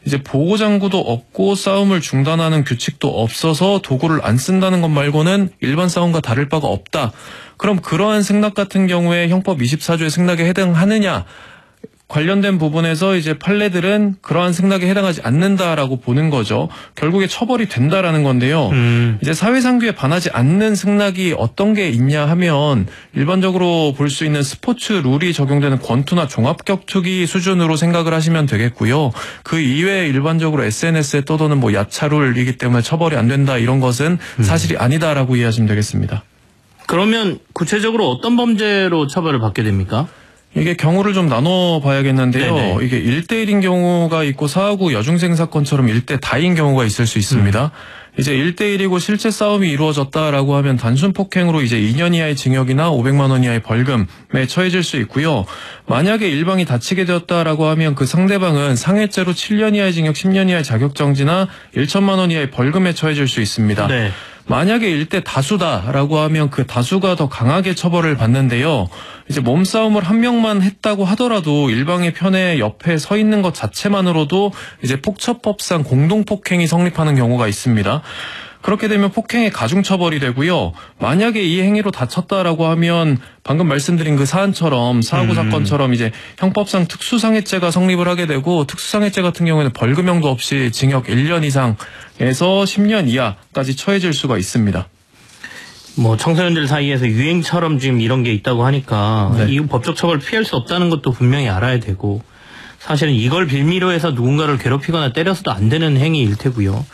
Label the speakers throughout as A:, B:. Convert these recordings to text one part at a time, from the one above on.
A: 이제 보호장구도 없고 싸움을 중단하는 규칙도 없어서 도구를 안 쓴다는 것 말고는 일반 싸움과 다를 바가 없다. 그럼 그러한 승낙 같은 경우에 형법 24조의 승낙에 해당하느냐? 관련된 부분에서 이제 판례들은 그러한 승낙에 해당하지 않는다라고 보는 거죠. 결국에 처벌이 된다라는 건데요. 이제 사회상규에 반하지 않는 승낙이 어떤 게 있냐 하면 일반적으로 볼 수 있는 스포츠 룰이 적용되는 권투나 종합격투기 수준으로 생각을 하시면 되겠고요. 그 이외에 일반적으로 SNS에 떠도는 뭐 야차룰이기 때문에 처벌이 안 된다 이런 것은 사실이 아니다라고 이해하시면 되겠습니다.
B: 그러면 구체적으로 어떤 범죄로 처벌을 받게 됩니까?
A: 이게 경우를 좀 나눠봐야겠는데요. 네네. 이게 1대1인 경우가 있고 사하구 여중생 사건처럼 1대 다인 경우가 있을 수 있습니다. 이제 1대1이고 실제 싸움이 이루어졌다라고 하면 단순 폭행으로 이제 2년 이하의 징역이나 500만 원 이하의 벌금에 처해질 수 있고요. 만약에 일방이 다치게 되었다라고 하면 그 상대방은 상해죄로 7년 이하의 징역, 10년 이하의 자격정지나 1천만 원 이하의 벌금에 처해질 수 있습니다. 네. 만약에 1대 다수다라고 하면 그 다수가 더 강하게 처벌을 받는데요. 이제 몸싸움을 한 명만 했다고 하더라도 일방의 편에 옆에 서 있는 것 자체만으로도 이제 폭처법상 공동폭행이 성립하는 경우가 있습니다. 그렇게 되면 폭행의 가중처벌이 되고요. 만약에 이 행위로 다쳤다라고 하면 방금 말씀드린 그 사안처럼 사하구 사건처럼 이제 형법상 특수상해죄가 성립을 하게 되고 특수상해죄 같은 경우에는 벌금형도 없이 징역 1년 이상에서 10년 이하까지 처해질 수가 있습니다.
B: 뭐 청소년들 사이에서 유행처럼 지금 이런 게 있다고 하니까 네. 이 법적 처벌을 피할 수 없다는 것도 분명히 알아야 되고 사실은 이걸 빌미로 해서 누군가를 괴롭히거나 때려서도 안 되는 행위일 테고요.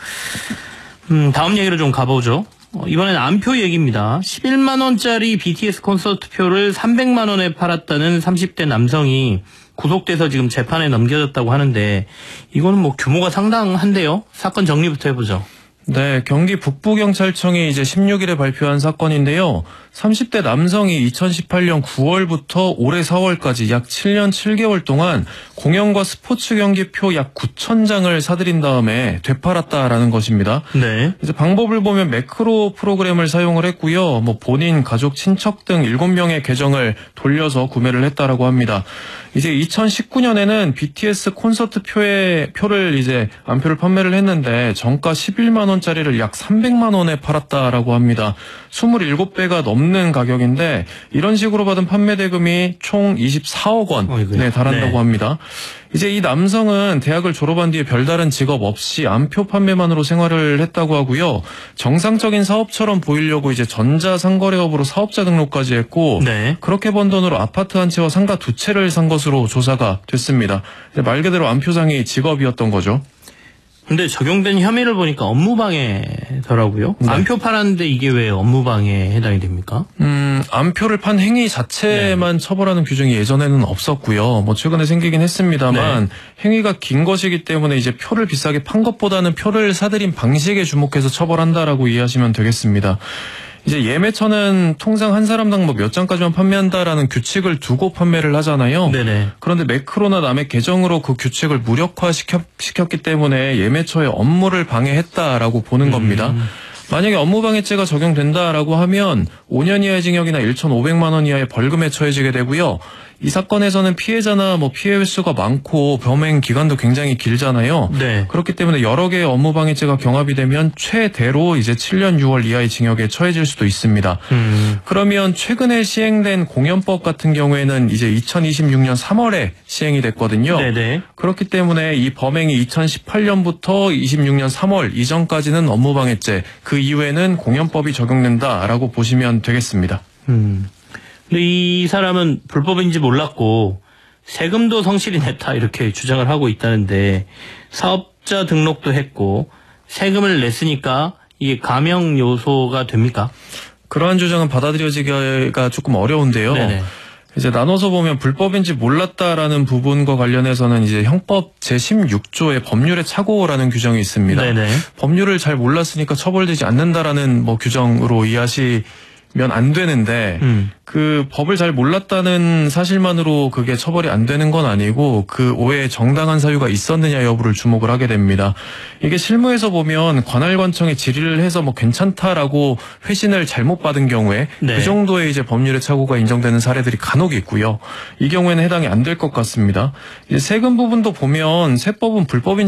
B: 다음 얘기로 좀 가보죠. 이번엔 안표 얘기입니다. 11만 원짜리 BTS 콘서트 표를 300만 원에 팔았다는 30대 남성이 구속돼서 지금 재판에 넘겨졌다고 하는데 이거는 뭐 규모가 상당한데요. 사건 정리부터 해보죠.
A: 네, 경기 북부경찰청이 이제 16일에 발표한 사건인데요. 30대 남성이 2018년 9월부터 올해 4월까지 약 7년 7개월 동안 공연과 스포츠 경기표 약 9,000장을 사들인 다음에 되팔았다라는 것입니다. 네. 이제 방법을 보면 매크로 프로그램을 사용을 했고요. 뭐 본인, 가족, 친척 등 7명의 계정을 돌려서 구매를 했다라고 합니다. 이제 2019년에는 BTS 콘서트 표를 이제 안표를 판매를 했는데 정가 11만 원짜리를 약 300만 원에 팔았다라고 합니다. 27배가 넘는 가격인데 이런 식으로 받은 판매 대금이 총 24억 원에 달한다고 합니다. 이제 이 남성은 대학을 졸업한 뒤에 별다른 직업 없이 안표 판매만으로 생활을 했다고 하고요. 정상적인 사업처럼 보이려고 이제 전자상거래업으로 사업자 등록까지 했고 네. 그렇게 번 돈으로 아파트 한 채와 상가 2채를 산 것으로 조사가 됐습니다. 말 그대로 안표상이 직업이었던 거죠.
B: 근데 적용된 혐의를 보니까 업무방해더라고요. 네. 안표 팔았는데 이게 왜 업무방해에 해당이 됩니까?
A: 안표를 판 행위 자체만 네. 처벌하는 규정이 예전에는 없었고요. 뭐 최근에 생기긴 했습니다만 네. 행위가 긴 것이기 때문에 이제 표를 비싸게 판 것보다는 표를 사들인 방식에 주목해서 처벌한다라고 이해하시면 되겠습니다. 이제 예매처는 통상 한 사람당 뭐 몇 장까지만 판매한다라는 규칙을 두고 판매를 하잖아요. 네네. 그런데 매크로나 남의 계정으로 그 규칙을 무력화시켰기 때문에 예매처의 업무를 방해했다라고 보는 겁니다. 만약에 업무방해죄가 적용된다라고 하면 5년 이하의 징역이나 1,500만 원 이하의 벌금에 처해지게 되고요. 이 사건에서는 피해자나 뭐 피해 횟수가 많고 범행 기간도 굉장히 길잖아요. 네. 그렇기 때문에 여러 개의 업무방해죄가 경합이 되면 최대로 이제 7년 6월 이하의 징역에 처해질 수도 있습니다. 그러면 최근에 시행된 공연법 같은 경우에는 이제 2026년 3월에 시행이 됐거든요. 네네. 그렇기 때문에 이 범행이 2018년부터 26년 3월 이전까지는 업무방해죄, 그 이후에는 공연법이 적용된다라고 보시면 되겠습니다.
B: 근데 이 사람은 불법인지 몰랐고 세금도 성실히 냈다 이렇게 주장을 하고 있다는데 사업자 등록도 했고 세금을 냈으니까 이게 감형 요소가 됩니까?
A: 그러한 주장은 받아들여지기가 조금 어려운데요. 네네. 이제 나눠서 보면 불법인지 몰랐다라는 부분과 관련해서는 이제 형법 제16조의 법률의 착오라는 규정이 있습니다. 네네. 법률을 잘 몰랐으니까 처벌되지 않는다라는 뭐 규정으로 이해하시면 안 되는데 그 법을 잘 몰랐다는 사실만으로 그게 처벌이 안 되는 건 아니고 그 오해에 정당한 사유가 있었느냐 여부를 주목을 하게 됩니다. 이게 실무에서 보면 관할관청에 질의를 해서 뭐 괜찮다라고 회신을 잘못 받은 경우에 네. 그 정도의 이제 법률의 착오가 인정되는 사례들이 간혹 있고요. 이 경우에는 해당이 안 될 것 같습니다. 이제 세금 부분도 보면 세법은 불법인